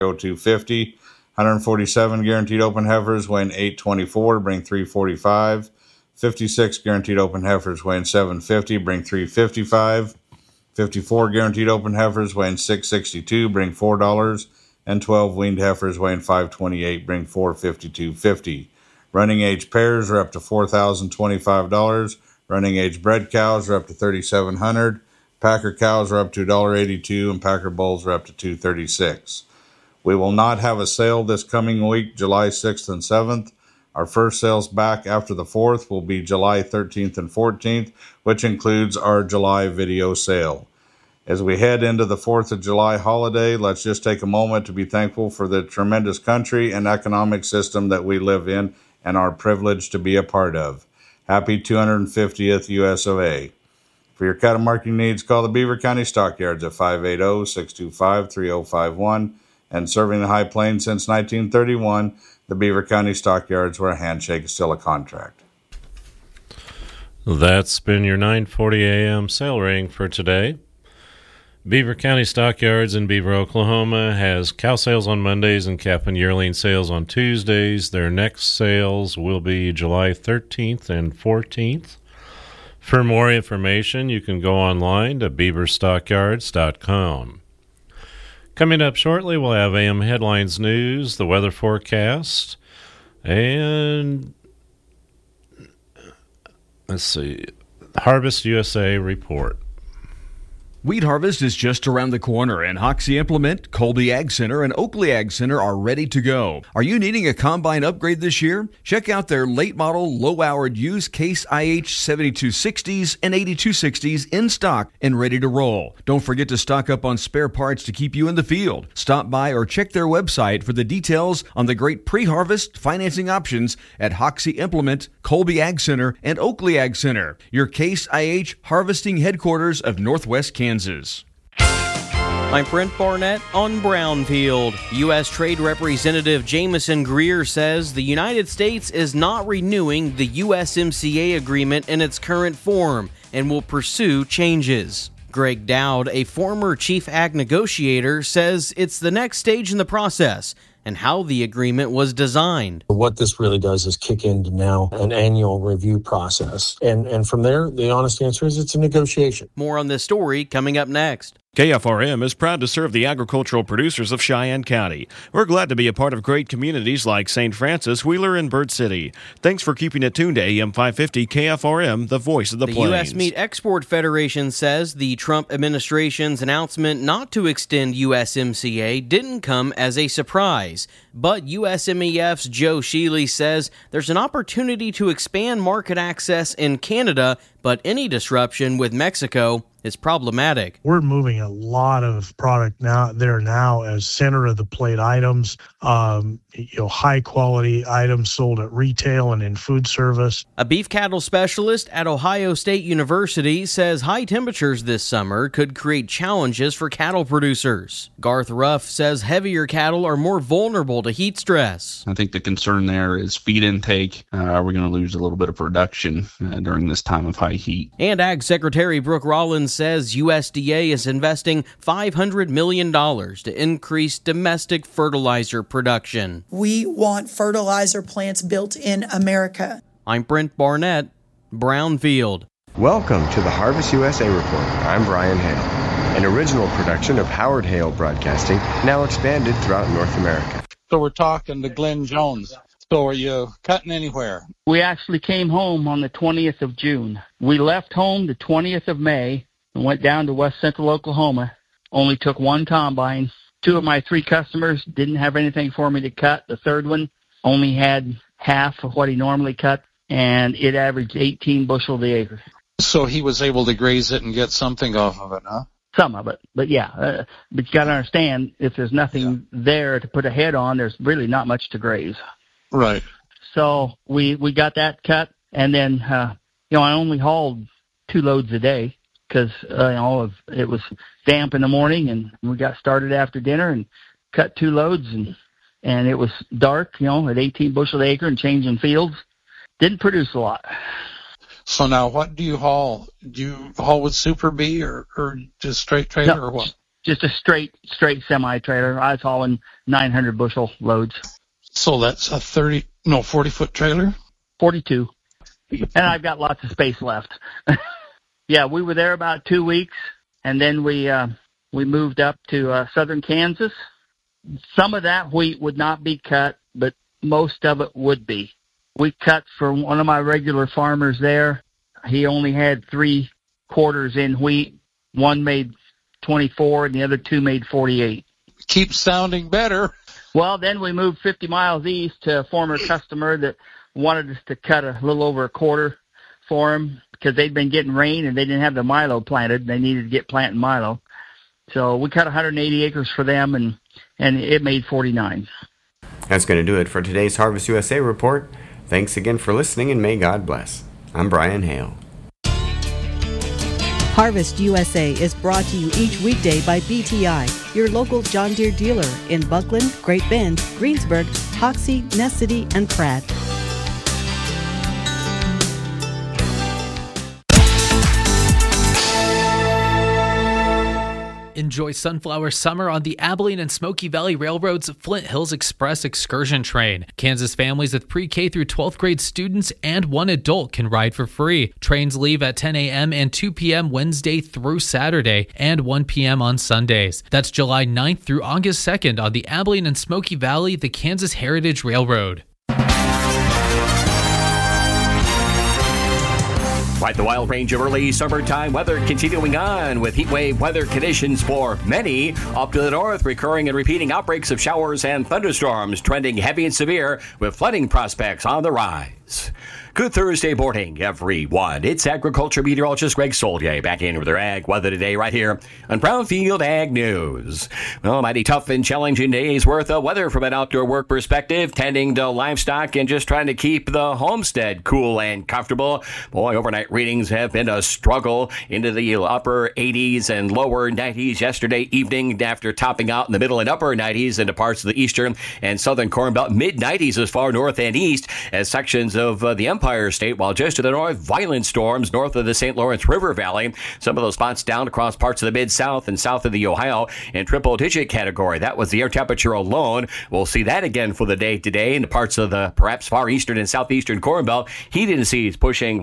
250. 147 guaranteed open heifers weighing 824, bring 345. 56 guaranteed open heifers weighing 750, bring 355. 54 guaranteed open heifers weighing 662, bring $4. And 12 weaned heifers weighing 528, bring $452.50. Running age pairs are up to $4,025. Running age bred cows are up to $3,700. Packer cows are up to $1.82, and Packer bulls are up to $2.36. We will not have a sale this coming week, July 6th and 7th. Our first sales back after the 4th will be July 13th and 14th, which includes our July video sale. As we head into the 4th of July holiday, let's just take a moment to be thankful for the tremendous country and economic system that we live in and are privileged to be a part of. Happy 250th US of A. For your cattle marketing needs, call the Beaver County Stockyards at 580-625-3051. And serving the High Plains since 1931, the Beaver County Stockyards, where a handshake is still a contract. That's been your 9:40 a.m. sale ring for today. Beaver County Stockyards in Beaver, Oklahoma has cow sales on Mondays and calf and yearling sales on Tuesdays. Their next sales will be July 13th and 14th. For more information, you can go online to beaverstockyards.com. Coming up shortly, we'll have AM Headlines News, the weather forecast, and let's see, Harvest USA report. Wheat harvest is just around the corner, and Hoxie Implement, Colby Ag Center, and Oakley Ag Center are ready to go. Are you needing a combine upgrade this year? Check out their late model, low-hourred used Case IH 7260s and 8260s in stock and ready to roll. Don't forget to stock up on spare parts to keep you in the field. Stop by or check their website for the details on the great pre-harvest financing options at Hoxie Implement, Colby Ag Center, and Oakley Ag Center, your Case IH harvesting headquarters of Northwest Kansas. I'm Brent Barnett on Brownfield. U.S. Trade Representative Jameson Greer says the United States is not renewing the USMCA agreement in its current form and will pursue changes. Greg Dowd, a former chief ag negotiator, says it's the next stage in the process and how the agreement was designed. What this really does is kick into now an annual review process. And from there, the honest answer is it's a negotiation. More on this story coming up next. KFRM is proud to serve the agricultural producers of Cheyenne County. We're glad to be a part of great communities like St. Francis, Wheeler, and Bird City. Thanks for keeping it tuned to AM 550 KFRM, the voice of the plains. The U.S. Meat Export Federation says the Trump administration's announcement not to extend USMCA didn't come as a surprise. But USMEF's Joe Shealy says there's an opportunity to expand market access in Canada, but any disruption with Mexico is problematic. We're moving a lot of product now as center of the plate items, high quality items sold at retail and in food service. A beef cattle specialist at Ohio State University says high temperatures this summer could create challenges for cattle producers. Garth Ruff says heavier cattle are more vulnerable to heat stress. I think the concern there is feed intake. Are we going to lose a little bit of production during this time of high heat? And Ag Secretary Brooke Rollins says USDA is investing $500 million to increase domestic fertilizer production. We want fertilizer plants built in America. I'm Brent Barnett, Brownfield. Welcome to the Harvest USA Report. I'm Brian Hale, an original production of Howard Hale Broadcasting, now expanded throughout North America. So we're talking to Glenn Jones. So are you cutting anywhere? We actually came home on the 20th of June. We left home the 20th of May and went down to West Central Oklahoma. Only took one combine. 2 of my 3 customers didn't have anything for me to cut. The third one only had half of what he normally cut, and it averaged 18 bushel the acre. So he was able to graze it and get something off of it, huh? Some of it, but yeah. But you got to understand, if there's nothing there to put a head on, there's really not much to graze. Right. So we got that cut, and then I only hauled 2 loads a day because it was damp in the morning, and we got started after dinner and cut 2 loads, and it was dark, at 18 bushel an acre and changing fields. Didn't produce a lot. So now what do you haul? Do you haul with Super B or just straight trailer or what? just a straight semi-trailer. I was hauling 900 bushel loads. So that's a 40-foot trailer? 42. And I've got lots of space left. Yeah, we were there about 2 weeks, and then we moved up to southern Kansas. Some of that wheat would not be cut, but most of it would be. We cut for one of my regular farmers there. He only had 3 quarters in wheat. One made 24, and the other 2 made 48. Keeps sounding better. Well, then we moved 50 miles east to a former customer that wanted us to cut a little over a quarter for him because they'd been getting rain and they didn't have the milo planted. They needed to get planting milo. So we cut 180 acres for them, and it made 49. That's going to do it for today's Harvest USA report. Thanks again for listening, and may God bless. I'm Brian Hale. Harvest USA is brought to you each weekday by BTI, your local John Deere dealer in Buckland, Great Bend, Greensburg, Hoxie, Ness City, and Pratt. Enjoy Sunflower Summer on the Abilene and Smoky Valley Railroad's Flint Hills Express excursion train. Kansas families with pre-K through 12th grade students and one adult can ride for free. Trains leave at 10 a.m. and 2 p.m. Wednesday through Saturday and 1 p.m. on Sundays. That's July 9th through August 2nd on the Abilene and Smoky Valley, the Kansas Heritage Railroad. Quite the wild range of early summertime weather continuing on with heat wave weather conditions for many. Up to the north, recurring and repeating outbreaks of showers and thunderstorms trending heavy and severe with flooding prospects on the rise. Good Thursday morning, everyone. It's agriculture meteorologist Greg Solier back in with their ag weather today right here on Brownfield Ag News. Well, mighty tough and challenging days worth of weather from an outdoor work perspective, tending to livestock and just trying to keep the homestead cool and comfortable. Boy, overnight readings have been a struggle into the upper 80s and lower 90s yesterday evening after topping out in the middle and upper 90s into parts of the eastern and southern Corn Belt, mid-90s as far north and east as sections of the Empire State, while just to the north, violent storms north of the St. Lawrence River Valley. Some of those spots down across parts of the Mid-South and south of the Ohio in triple-digit category. That was the air temperature alone. We'll see that again for the day today in the parts of the perhaps far eastern and southeastern Corn Belt. Heat indices pushing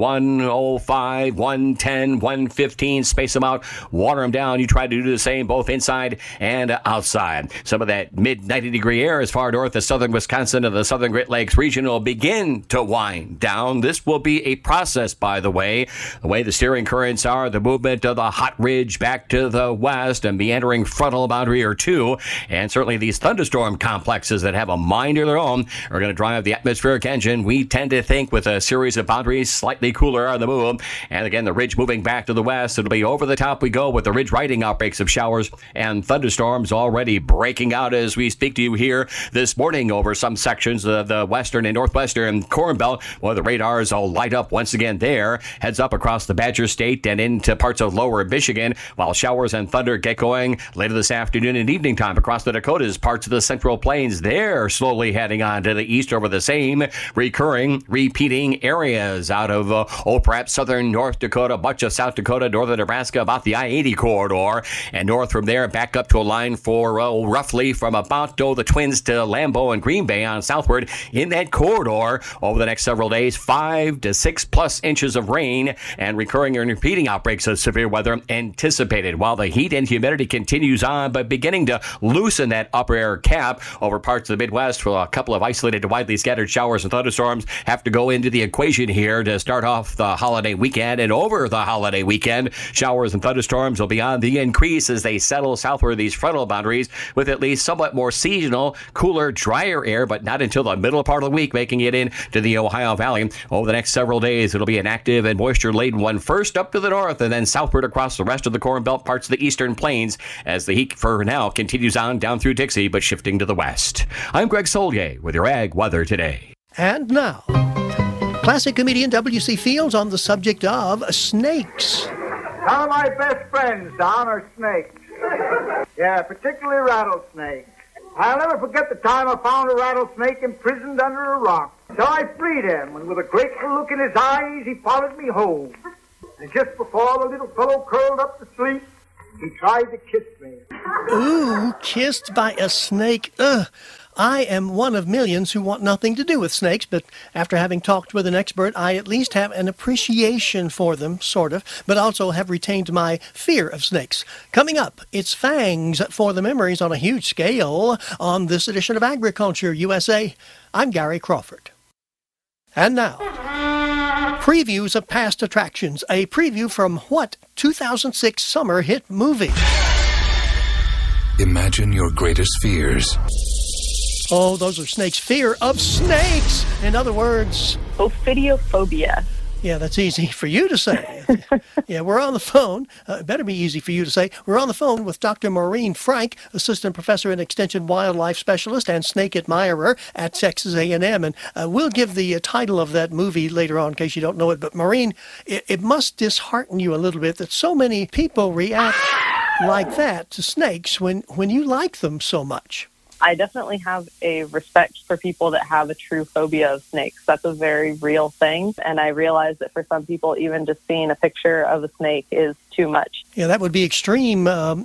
105, 110, 115. Space them out, water them down. You try to do the same both inside and outside. Some of that mid-90-degree air as far north as southern Wisconsin and the southern Great Lakes region will begin to wind down. This will be a process, by the way the steering currents are, the movement of the hot ridge back to the west and meandering frontal boundary or two, and certainly these thunderstorm complexes that have a mind of their own are going to drive the atmospheric engine. We tend to think with a series of boundaries slightly cooler on the move, and again the ridge moving back to the west. It'll be over the top we go with the ridge riding outbreaks of showers and thunderstorms already breaking out as we speak to you here this morning over some sections of the western and northwestern Corn Belt. Well, the radars will light up once again there. Heads up across the Badger State and into parts of lower Michigan, while showers and thunder get going later this afternoon and evening time across the Dakotas, parts of the Central Plains. They're slowly heading on to the east over the same recurring, repeating areas out of perhaps southern North Dakota, much of South Dakota, northern Nebraska, about the I-80 corridor, and north from there back up to a line for roughly from about the Twins to Lambeau and Green Bay on southward in that corridor over the next several days. 5 to 6 plus inches of rain and recurring and repeating outbreaks of severe weather anticipated, while the heat and humidity continues on, but beginning to loosen that upper air cap over parts of the Midwest. For a couple of isolated to widely scattered showers and thunderstorms have to go into the equation here to start off the holiday weekend. And over the holiday weekend, showers and thunderstorms will be on the increase as they settle southward these frontal boundaries, with at least somewhat more seasonal, cooler, drier air, but not until the middle part of the week, making it into the Ohio Valley. Over the next several days, it'll be an active and moisture-laden one, first up to the north and then southward across the rest of the Corn Belt, parts of the eastern plains, as the heat for now continues on down through Dixie, but shifting to the west. I'm Greg Solier with your ag weather today. And now, classic comedian W.C. Fields on the subject of snakes. Some of my best friends, Don, are snakes. Yeah, particularly rattlesnakes. I'll never forget the time I found a rattlesnake imprisoned under a rock. So I freed him, and with a grateful look in his eyes, he followed me home. And just before the little fellow curled up to sleep, He tried to kiss me. Ooh, kissed by a snake. Ugh. I am one of millions who want nothing to do with snakes, but after having talked with an expert, I at least have an appreciation for them, sort of, but also have retained my fear of snakes. Coming up, it's fangs for the memories on a huge scale on this edition of Agriculture USA. I'm Gary Crawford. And now, previews of past attractions, a preview from what 2006 summer hit movie? Imagine your greatest fears. Oh, those are snakes. Fear of snakes. In other words, ophidiophobia. Yeah, that's easy for you to say. Yeah, we're on the phone. Better be easy for you to say. We're on the phone with Dr. Maureen Frank, Assistant Professor and Extension Wildlife Specialist and Snake Admirer at Texas A&M. And we'll give the title of that movie later on in case you don't know it. But Maureen, it must dishearten you a little bit that so many people react like that to snakes when you like them so much. I definitely have a respect for people that have a true phobia of snakes. That's a very real thing. And I realize that for some people, even just seeing a picture of a snake is too much. Yeah, that would be extreme.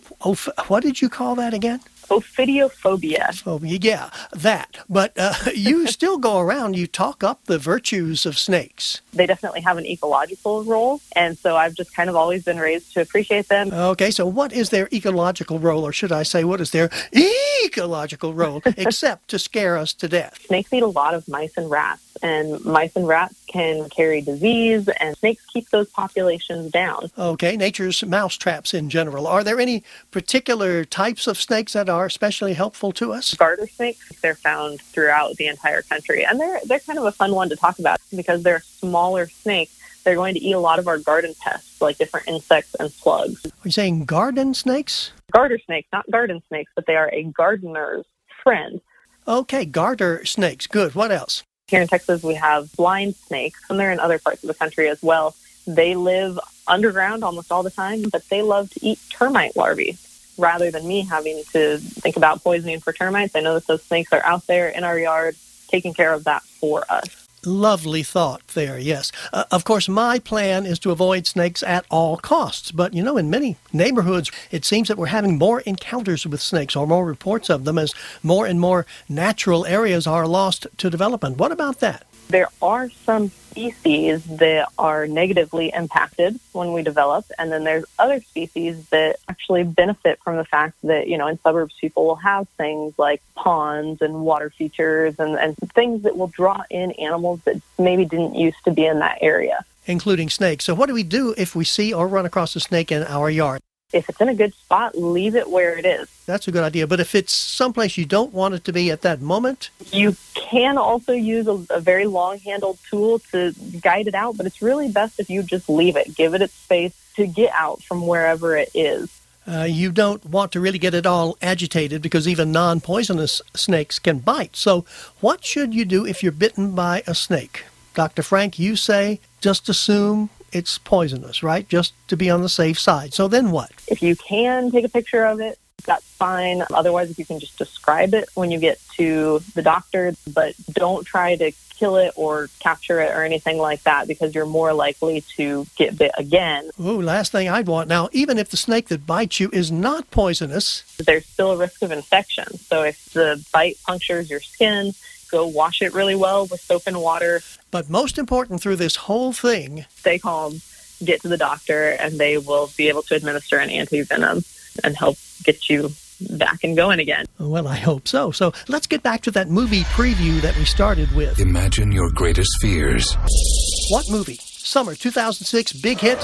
What did you call that again? Ophidiophobia. Oh, yeah, that. But you still go around, you talk up the virtues of snakes. They definitely have an ecological role, and so I've just kind of always been raised to appreciate them. Okay, so what is their ecological role, or should I say, what is their ecological role, except to scare us to death? Snakes eat a lot of mice and rats, and mice and rats can carry disease, and snakes keep those populations down. Okay, nature's mousetraps in general. Are there any particular types of snakes that are especially helpful to us? Garter snakes, they're found throughout the entire country, and they're kind of a fun one to talk about because they're a smaller snake. They're going to eat a lot of our garden pests, like different insects and slugs. Are you saying garden snakes? Garter snakes, not garden snakes, but they are a gardener's friend. Okay, garter snakes. Good. What else? Here in Texas, we have blind snakes, and they're in other parts of the country as well. They live underground almost all the time, but they love to eat termite larvae. Rather than me having to think about poisoning for termites, I know that those snakes are out there in our yard taking care of that for us. Lovely thought there, yes. Of course, my plan is to avoid snakes at all costs. But, in many neighborhoods, it seems that we're having more encounters with snakes or more reports of them as more and more natural areas are lost to development. What about that? There are some species that are negatively impacted when we develop, and then there's other species that actually benefit from the fact that, in suburbs people will have things like ponds and water features and things that will draw in animals that maybe didn't used to be in that area. Including snakes. So what do we do if we see or run across a snake in our yard? If it's in a good spot, leave it where it is. That's a good idea. But if it's someplace you don't want it to be at that moment? You can also use a very long-handled tool to guide it out, but it's really best if you just leave it. Give it its space to get out from wherever it is. You don't want to really get it all agitated because even non-poisonous snakes can bite. So what should you do if you're bitten by a snake? Dr. Frank, you say just assume it's poisonous, right? Just to be on the safe side. So then what? If you can take a picture of it, that's fine. Otherwise, if you can just describe it when you get to the doctor, but don't try to kill it or capture it or anything like that because you're more likely to get bit again. Ooh, last thing I'd want. Now, even if the snake that bites you is not poisonous, there's still a risk of infection. So if the bite punctures your skin, go wash it really well with soap and water. But most important through this whole thing, stay calm, get to the doctor, and they will be able to administer an anti-venom and help get you back and going again. Well, I hope so. So let's get back to that movie preview that we started with. Imagine your greatest fears. What movie? Summer 2006, big hit,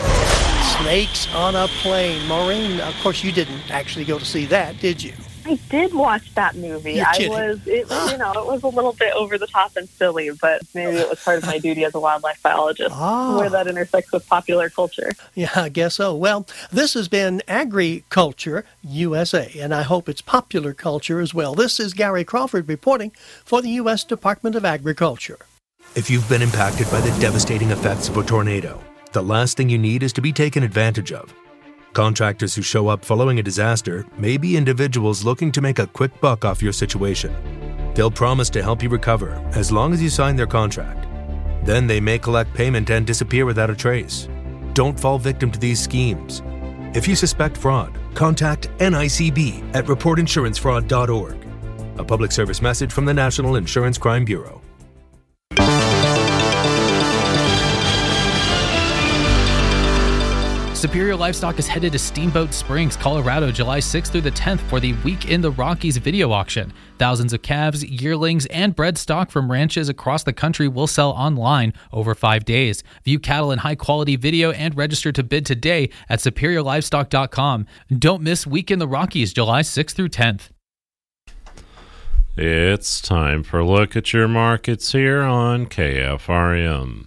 Snakes on a Plane. Maureen, of course, you didn't actually go to see that, did you? I did watch that movie. It was a little bit over the top and silly, but maybe it was part of my duty as a wildlife biologist, where that intersects with popular culture. Yeah, I guess so. Well, this has been Agriculture USA, and I hope it's popular culture as well. This is Gary Crawford reporting for the U.S. Department of Agriculture. If you've been impacted by the devastating effects of a tornado, the last thing you need is to be taken advantage of. Contractors who show up following a disaster may be individuals looking to make a quick buck off your situation. They'll promise to help you recover as long as you sign their contract. Then they may collect payment and disappear without a trace. Don't fall victim to these schemes. If you suspect fraud, contact NICB at reportinsurancefraud.org. A public service message from the National Insurance Crime Bureau. Superior Livestock is headed to Steamboat Springs, Colorado, July 6th through the 10th for the Week in the Rockies video auction. Thousands of calves, yearlings, and bred stock from ranches across the country will sell online over 5 days. View cattle in high-quality video and register to bid today at superiorlivestock.com. Don't miss Week in the Rockies, July 6th through 10th. It's time for a look at your markets here on KFRM.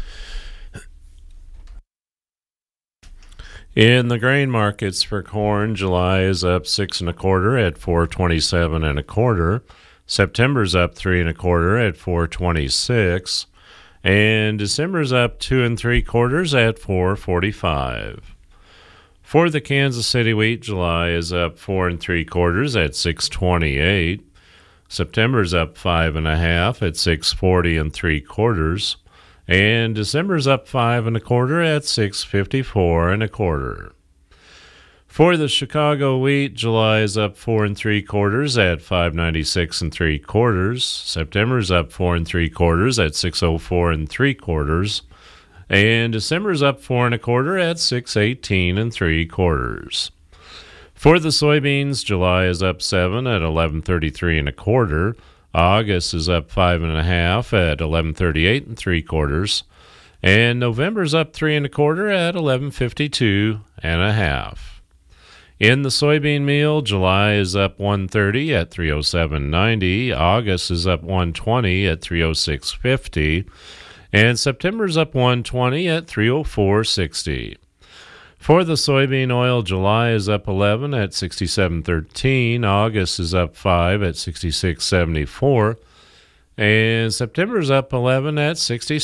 In the grain markets for corn, July is up 6 1/4 at $4.27 1/4. September's up 3 1/4 at $4.26, and December's up 2 3/4 at $4.45. For the Kansas City wheat, July is up 4 3/4 at $6.28. September's up 5 1/2 at $6.40 3/4. And December's up 5 1/4 at $6.54 1/4. For the Chicago wheat, July is up 4 3/4 at $5.96 3/4. September's up 4 3/4 at $6.04 3/4. And December's up 4 1/4 at $6.18 3/4. For the soybeans, July is up 7 at $11.33 1/4. August is up 5 1/2 at $11.38 3/4, and November's up 3 1/4 at $11.52 1/2. In the soybean meal, July is up 1.30 at $307.90. August is up 1.20 at $306.50, and September's up 1.20 at $304.60. For the soybean oil, July is up 11 at $67.13, August is up 5 at $66.74, and September's up 11 at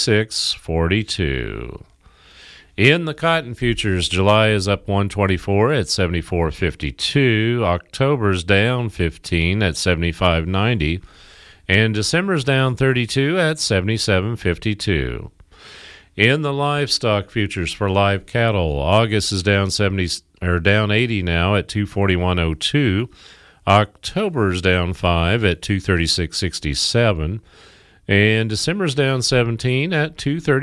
$66.42. In the cotton futures, July is up 124 at $74.52, October's down 15 at $75.90, and December's down 32 at $77.52. In the livestock futures for live cattle, August is down 80 now at $241.02. October's down 5 at $236.67, and December's down 17 at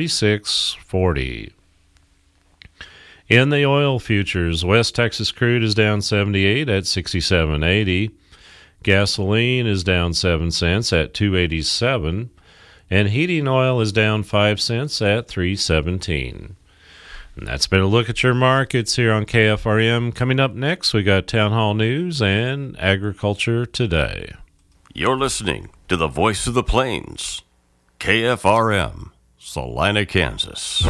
$236.40. In the oil futures, West Texas crude is down 78 at $67.80. Gasoline is down 7 cents at $2.87. And heating oil is down 5 cents at $3.17. And that's been a look at your markets here on KFRM. Coming up next, we got Town Hall News and Agriculture Today. You're listening to the Voice of the Plains, KFRM, Salina, Kansas.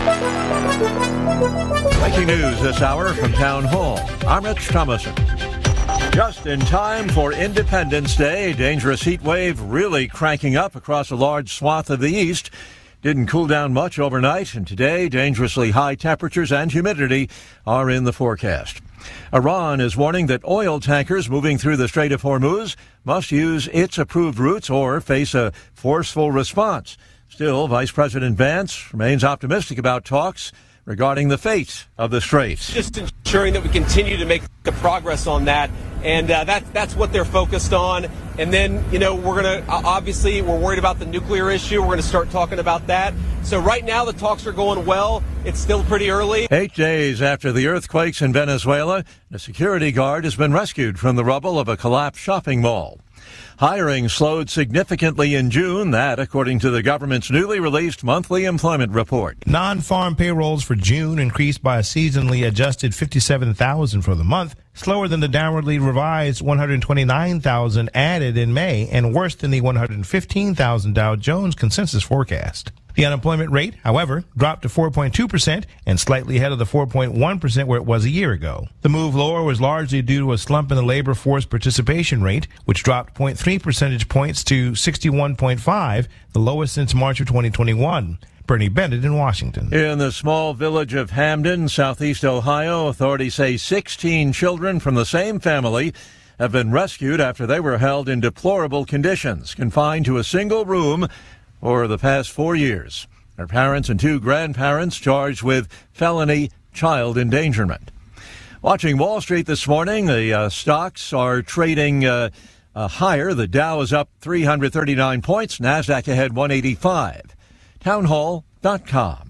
Breaking news this hour from Town Hall. I'm Rich Thomason. Just in time for Independence Day, dangerous heat wave really cranking up across a large swath of the east. Didn't cool down much overnight, and today dangerously high temperatures and humidity are in the forecast. Iran is warning that oil tankers moving through the Strait of Hormuz must use its approved routes or face a forceful response. Still, Vice President Vance remains optimistic about talks regarding the fate of the strait. Just ensuring that we continue to make the progress on that, and that's what they're focused on. And then, we're going to, obviously, we're worried about the nuclear issue. We're going to start talking about that. So right now the talks are going well. It's still pretty early. 8 days after the earthquakes in Venezuela, a security guard has been rescued from the rubble of a collapsed shopping mall. Hiring slowed significantly in June, that according to the government's newly released monthly employment report. Non-farm payrolls for June increased by a seasonally adjusted 57,000 for the month, slower than the downwardly revised 129,000 added in May, and worse than the 115,000 Dow Jones consensus forecast. The unemployment rate, however, dropped to 4.2% and slightly ahead of the 4.1% where it was a year ago. The move lower was largely due to a slump in the labor force participation rate, which dropped 0.3 percentage points to 61.5, the lowest since March of 2021. Bernie Bennett in Washington. In the small village of Hamden, southeast Ohio, authorities say 16 children from the same family have been rescued after they were held in deplorable conditions, confined to a single room for the past 4 years. Their parents and 2 grandparents charged with felony child endangerment. Watching Wall Street this morning, the stocks are trading higher. The Dow is up 339 points. NASDAQ ahead 185. Townhall.com.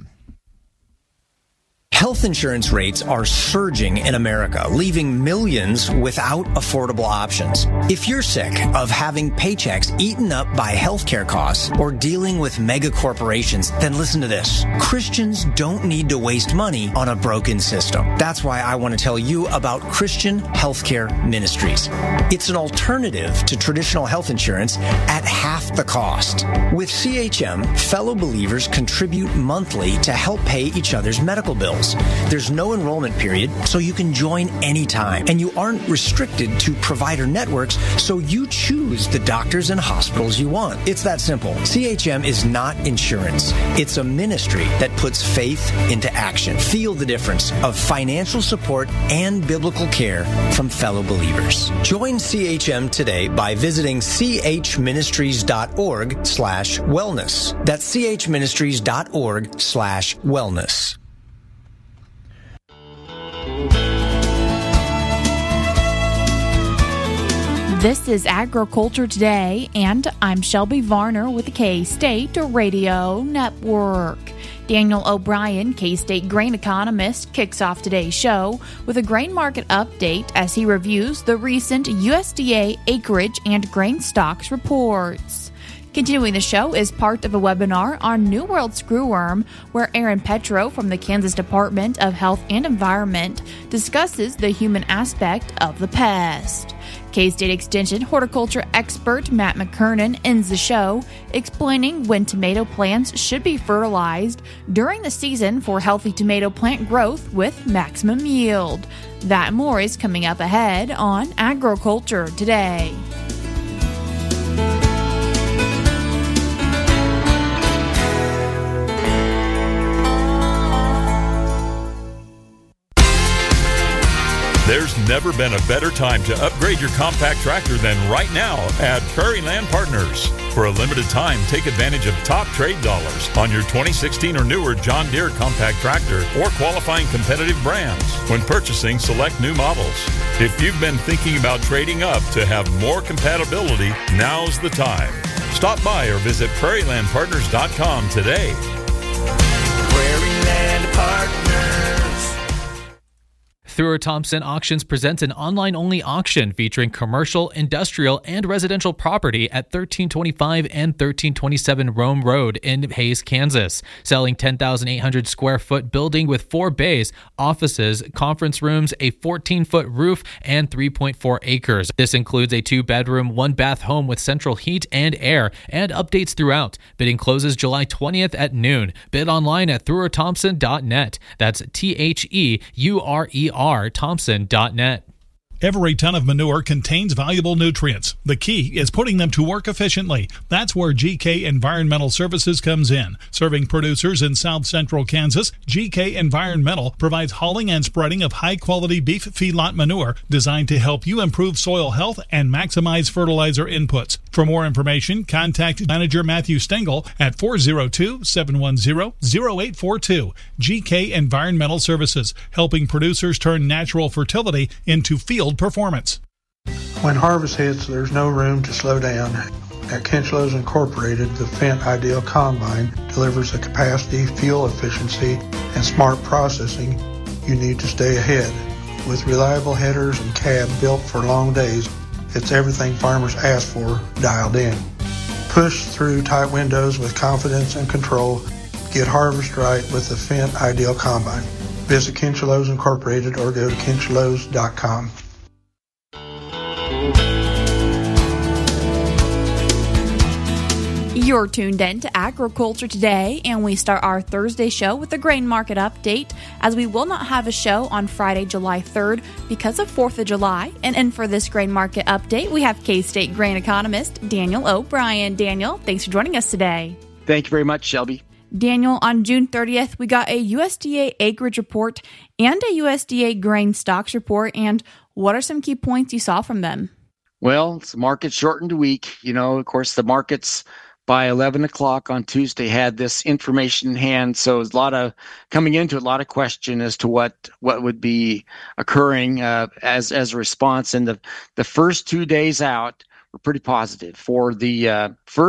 Health insurance rates are surging in America, leaving millions without affordable options. If you're sick of having paychecks eaten up by healthcare costs or dealing with mega corporations, then listen to this. Christians don't need to waste money on a broken system. That's why I want to tell you about Christian Healthcare Ministries. It's an alternative to traditional health insurance at half the cost. With CHM, fellow believers contribute monthly to help pay each other's medical bills. There's no enrollment period, so you can join anytime. And you aren't restricted to provider networks, so you choose the doctors and hospitals you want. It's that simple. CHM is not insurance. It's a ministry that puts faith into action. Feel the difference of financial support and biblical care from fellow believers. Join CHM today by visiting chministries.org/wellness. That's chministries.org/wellness. This is Agriculture Today, and I'm Shelby Varner with the K-State Radio Network. Daniel O'Brien, K-State grain economist, kicks off today's show with a grain market update as he reviews the recent USDA acreage and grain stocks reports. Continuing the show is part of a webinar on New World screwworm, where Aaron Petro from the Kansas Department of Health and Environment discusses the human aspect of the pest. K-State Extension horticulture expert Matt McKernan ends the show explaining when tomato plants should be fertilized during the season for healthy tomato plant growth with maximum yield. That and more is coming up ahead on Agriculture Today. There's never been a better time to upgrade your compact tractor than right now at Prairie Land Partners. For a limited time, take advantage of top trade dollars on your 2016 or newer John Deere compact tractor or qualifying competitive brands when purchasing select new models. If you've been thinking about trading up to have more compatibility, now's the time. Stop by or visit prairielandpartners.com today. Prairie Land Partners. Thrower Thompson Auctions presents an online-only auction featuring commercial, industrial, and residential property at 1325 and 1327 Rome Road in Hays, Kansas. Selling 10,800 square foot building with 4 bays, offices, conference rooms, a 14-foot roof, and 3.4 acres. This includes a 2-bedroom, 1-bath home with central heat and air, and updates throughout. Bidding closes July 20th at noon. Bid online at throwerthompson.net. That's THEURER Thompson.net. Every ton of manure contains valuable nutrients. The key is putting them to work efficiently. That's where GK Environmental Services comes in. Serving producers in South Central Kansas, GK Environmental provides hauling and spreading of high-quality beef feedlot manure designed to help you improve soil health and maximize fertilizer inputs. For more information, contact Manager Matthew Stengel at 402-710-0842. GK Environmental Services, helping producers turn natural fertility into field performance. When harvest hits, there's no room to slow down. At Kinchlows Incorporated, the Fendt Ideal Combine delivers the capacity, fuel efficiency, and smart processing you need to stay ahead. With reliable headers and cab built for long days, it's everything farmers ask for dialed in. Push through tight windows with confidence and control. Get harvest right with the Fendt Ideal Combine. Visit Kinchlows Incorporated or go to kinchlows.com. You're tuned in to Agriculture Today, and we start our Thursday show with a grain market update, as we will not have a show on Friday, July 3rd because of 4th of July. And in for this grain market update, we have K-State grain economist Daniel O'Brien. Daniel, thanks for joining us today. Thank you very much, Shelby. Daniel, on June 30th, we got a USDA acreage report and a USDA grain stocks report. And what are some key points you saw from them? Well, it's a market shortened week. You know, of course, the markets by 11 o'clock on Tuesday, had this information in hand. So it was coming into a lot of question as to what would be occurring as a response. And the first 2 days out were pretty positive. For the first